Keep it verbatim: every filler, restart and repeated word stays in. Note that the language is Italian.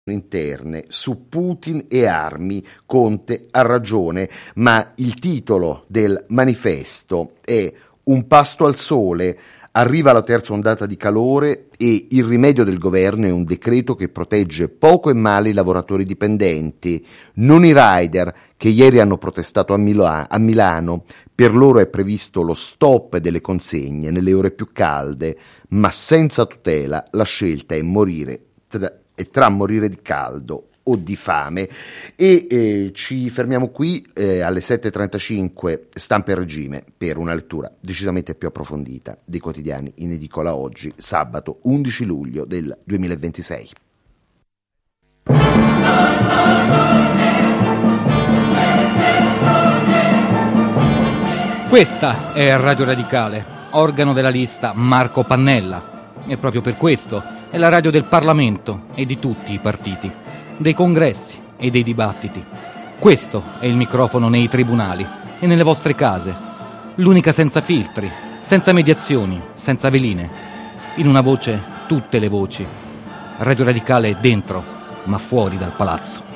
interne su Putin e armi. Conte ha ragione, ma il titolo del manifesto è Un pasto al sole. Arriva la terza ondata di calore e il rimedio del governo è un decreto che protegge poco e male i lavoratori dipendenti, non i rider che ieri hanno protestato a, Mila- a Milano. Per loro è previsto lo stop delle consegne nelle ore più calde, ma senza tutela. La scelta è morire tra, è tra morire di caldo o di fame. E eh, ci fermiamo qui eh, alle sette e trentacinque Stampa e Regime per una lettura decisamente più approfondita dei quotidiani in edicola oggi, sabato undici luglio del duemilaventisei. Questa è Radio Radicale, organo della lista Marco Pannella, e proprio per questo è la radio del Parlamento e di tutti i partiti, dei congressi e dei dibattiti. Questo è il microfono nei tribunali e nelle vostre case, l'unica senza filtri, senza mediazioni, senza veline. In una voce tutte le voci. Radio Radicale è dentro, ma fuori dal palazzo.